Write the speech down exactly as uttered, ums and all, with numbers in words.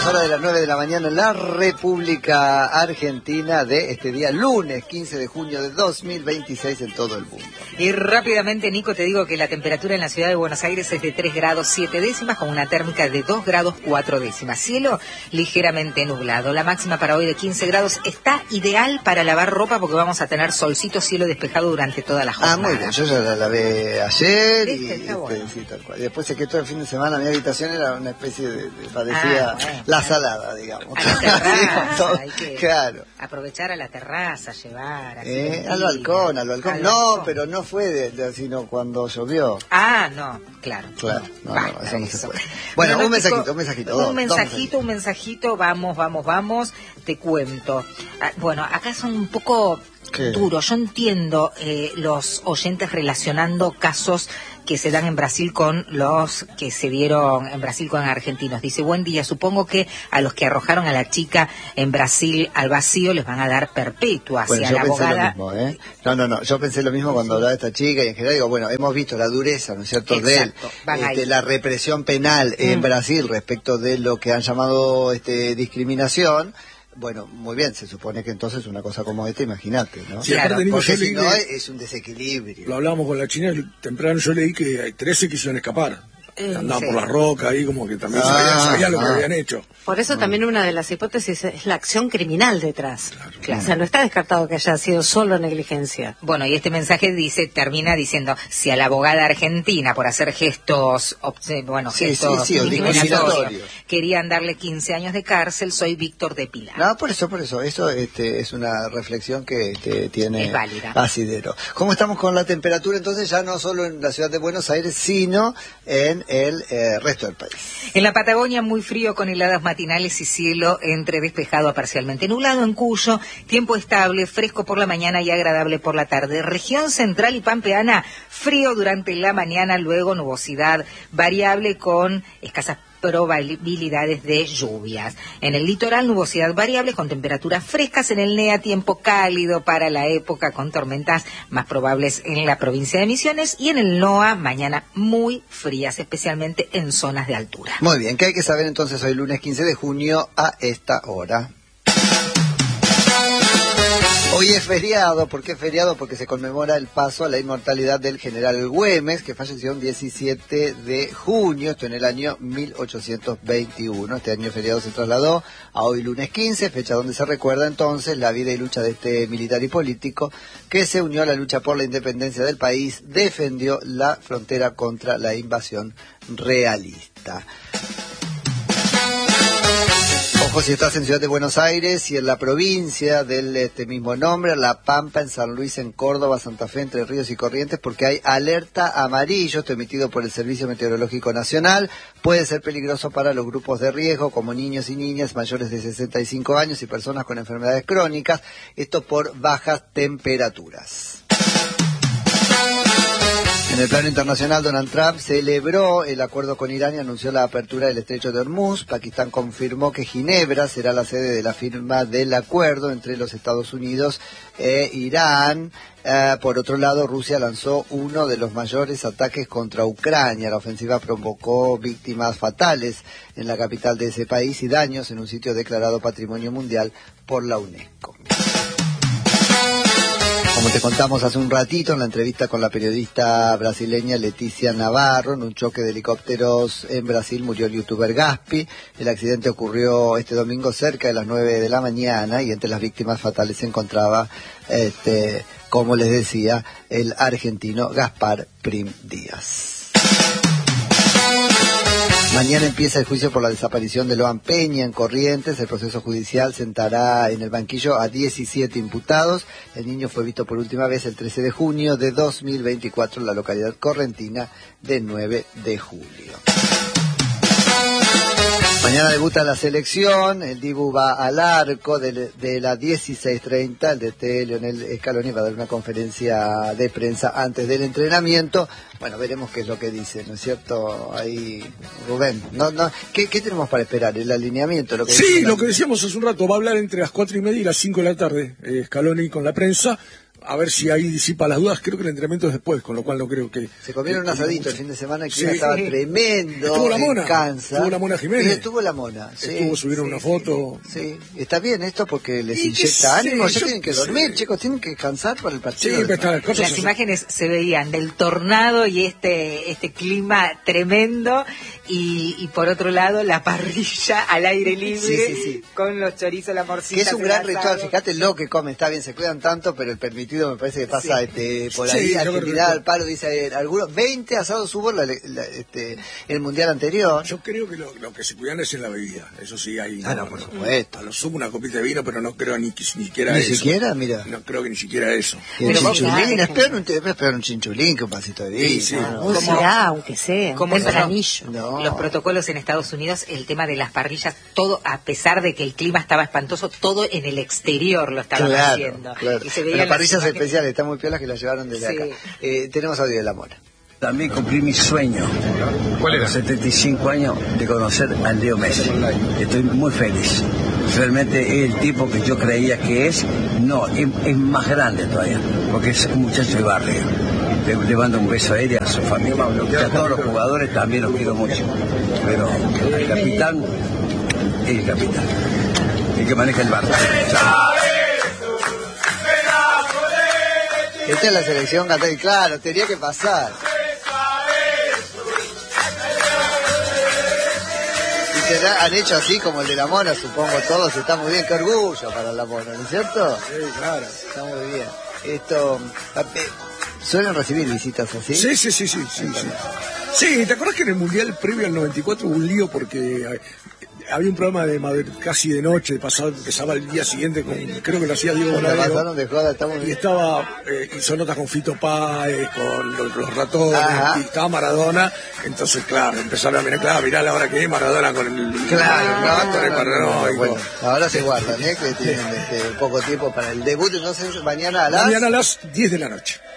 Es hora de las nueve de la mañana en la República Argentina de este día, lunes quince de junio de dos mil veintiséis en todo el mundo. Y rápidamente, Nico, te digo que la temperatura en la ciudad de Buenos Aires es de tres grados siete décimas con una térmica de dos grados cuatro décimas. Cielo ligeramente nublado. La máxima para hoy de quince grados está ideal para lavar ropa porque vamos a tener solcito, cielo despejado durante toda la jornada. Ah, muy bien. Yo ya la lavé ayer y, este, bueno. sí, tal cual. Y después se quedó todo el fin de semana. Mi habitación era una especie de, de parecía ah, bueno, la claro. salada, digamos. A la terraza, todo, hay que claro. aprovechar a la terraza, llevar. Así Eh, al balcón, al balcón. Al no, balcón. pero no fue de, de, sino cuando llovió. Ah, no, claro. Claro, no, Basta no, eso no se eso. puede. Bueno, Bueno, un mensajito, Nico, un mensajito. Un dos, mensajito, dos un mensajito, vamos, vamos, vamos, te cuento. Ah, bueno, acá son un poco ¿Qué? duros. Yo entiendo eh, los oyentes relacionando casos que se dan en Brasil con los que se dieron en Brasil con argentinos. Dice, buen día, supongo que a los que arrojaron a la chica en Brasil al vacío les van a dar perpetua. Bueno, si a yo la pensé abogada... lo mismo, ¿eh? No, no, no, yo pensé lo mismo cuando hablaba de esta chica y en general digo, bueno, hemos visto la dureza, ¿no es cierto?, Exacto, de van este, ahí. la represión penal mm. en Brasil respecto de lo que han llamado este, discriminación. Bueno, muy bien, se supone que entonces una cosa como esta, imagínate, ¿no? Sí, claro, aparte, Nico, porque si leí, no es un desequilibrio. Lo hablábamos con la China, temprano yo leí que hay trece que quisieron escapar. Eh, Andaban sí. por la roca ahí, como que también Ah, sabían, sabían lo ah. que habían hecho. Por eso también una de las hipótesis es la acción criminal detrás. Claro, claro. O sea, no está descartado que haya sido solo negligencia. Bueno, y este mensaje dice, termina diciendo, si a la abogada argentina por hacer gestos, bueno, Sí, gestos sí, sí, discriminatorios, querían darle quince años de cárcel, soy Víctor de Pilar. No, por eso, por eso, eso este, es una reflexión que este, tiene Es válida. asidero. ¿Cómo estamos con la temperatura entonces? Ya no solo en la ciudad de Buenos Aires, sino en el eh, resto del país. En la Patagonia muy frío con heladas matinales y cielo entre despejado a parcialmente nublado. En Cuyo, tiempo estable, fresco por la mañana y agradable por la tarde. Región central y pampeana, frío durante la mañana, luego nubosidad variable con escasas probabilidades de lluvias. En el litoral, nubosidad variable con temperaturas frescas. En el N E A, tiempo cálido para la época con tormentas más probables en la provincia de Misiones. Y en el N O A, mañana muy frías, especialmente en zonas de altura. Muy bien, ¿qué hay que saber entonces hoy lunes quince de junio a esta hora? Hoy es feriado. ¿Por qué es feriado? Porque se conmemora el paso a la inmortalidad del general Güemes, que falleció el diecisiete de junio, esto en el año mil ochocientos veintiuno. Este año feriado se trasladó a hoy lunes quince, fecha donde se recuerda entonces la vida y lucha de este militar y político que se unió a la lucha por la independencia del país, defendió la frontera contra la invasión realista. Ojo si estás en Ciudad de Buenos Aires y en la provincia del este mismo nombre, La Pampa, en San Luis, en Córdoba, Santa Fe, Entre Ríos y Corrientes, porque hay alerta amarillo, esto emitido por el Servicio Meteorológico Nacional. Puede ser peligroso para los grupos de riesgo, como niños y niñas mayores de sesenta y cinco años y personas con enfermedades crónicas, esto por bajas temperaturas. En el plano internacional, Donald Trump celebró el acuerdo con Irán y anunció la apertura del estrecho de Hormuz. Pakistán confirmó que Ginebra será la sede de la firma del acuerdo entre los Estados Unidos e Irán. Uh, por otro lado, Rusia lanzó uno de los mayores ataques contra Ucrania. La ofensiva provocó víctimas fatales en la capital de ese país y daños en un sitio declarado Patrimonio Mundial por la UNESCO. Como te contamos hace un ratito en la entrevista con la periodista brasileña Leticia Navarro, en un choque de helicópteros en Brasil murió el youtuber Gaspi. El accidente ocurrió este domingo cerca de las nueve de la mañana y entre las víctimas fatales se encontraba, este, como les decía, el argentino Gaspar Prim Díaz. Mañana empieza el juicio por la desaparición de Loan Peña en Corrientes. El proceso judicial sentará en el banquillo a diecisiete imputados. El niño fue visto por última vez el trece de junio de dos mil veinticuatro en la localidad correntina de nueve de julio. Mañana debuta la selección, el Dibu va al arco de, de la dieciséis treinta, el D T Leonel Scaloni va a dar una conferencia de prensa antes del entrenamiento. Bueno, veremos qué es lo que dice, ¿no es cierto? Ahí, Rubén, no, no, ¿qué, qué tenemos para esperar? ¿El alineamiento? Lo que sí, lo que decíamos hace un rato, va a hablar entre las cuatro y media y las cinco de la tarde, eh, Scaloni con la prensa. a ver si ahí disipa las dudas. Creo que el entrenamiento es después, con lo cual no creo que... Se comieron que, un asadito mucho. el fin de semana, el Sí. clima estaba tremendo. Estuvo la mona. En Kansas. Estuvo la Mona Jiménez. Y estuvo la mona. Sí, Estuvo, subieron sí, una sí, foto. Sí, está bien esto porque les Y que inyecta sí, ánimo. Ya yo tienen que qué dormir, sé. chicos, tienen que descansar para el Sí, partido. pero está, cosas Las así. imágenes se veían del tornado y este este clima tremendo y, y por otro lado la parrilla al aire libre Sí, sí, sí. con los chorizos, la Que morcilla. es un gran ritual, fíjate lo que come, está bien, se cuidan tanto, pero el permitido me parece que pasa Sí. este, por Sí, ahí, yo a creo que- tirar al palo, dice eh, algunos, veinte asados hubo la, la- este, el mundial anterior. Yo creo que lo, lo que se cuidan es en la bebida. Eso sí, hay. Ah, no, por supuesto. A lo sumo una copita de vino, pero no creo ni, que- ni siquiera Ni eso. siquiera, mira. No creo que ni siquiera eso. Y el Pero vos- chinchulín, ah, es peor, un, es peor un chinchulín que un pasito de vino. Sí, sí. ¿no? Un ¿Cómo? será, aunque sea, ¿Cómo un son tempranillo. No. los protocolos en Estados Unidos? El tema de las parrillas, todo, a pesar de que el clima estaba espantoso, todo en el exterior lo estaban Claro, haciendo. claro. Y se veían Las las parrillas imágenes. especiales, están muy piolas que las llevaron desde Sí. acá. Eh, tenemos audio de la mona. También cumplí mi sueño. ¿Cuál era? A los setenta y cinco años de conocer a Leo Messi. Estoy muy feliz. Realmente es el tipo que yo creía que es. No, es, es más grande todavía, porque es un muchacho de barrio. Le, le mando un beso a él y a su familia. Y a todos los jugadores también los quiero mucho. Pero el capitán es el capitán. El que maneja el barco. Esta es la selección Qatar, claro, tenía que pasar. Y te da- han hecho así como el de la mona, supongo todos, está muy bien, qué orgullo para la mona, ¿no es cierto? Sí, claro. Está muy bien. Esto, eh, ¿suelen recibir visitas así? Sí, sí, sí, sí, sí, sí. Sí, ¿te acuerdas que en el Mundial previo al noventa y cuatro hubo un lío porque eh, había un programa de madre- casi de noche, pasado, empezaba el día siguiente con, creo que lo hacía Diego La Bonadero, pasaron de joda, está muy y bien. estaba, eh, hizo notas con Fito Páez, con los, los ratones, Ajá. y estaba Maradona, entonces claro, empezaron a mirar, claro, mirá la hora que es Maradona con el, Claro, con no, el no, no, paranoico. bueno, ahora se guardan, ¿eh? Que tienen este, poco tiempo para el debut, entonces mañana a las... Mañana a las diez de la noche.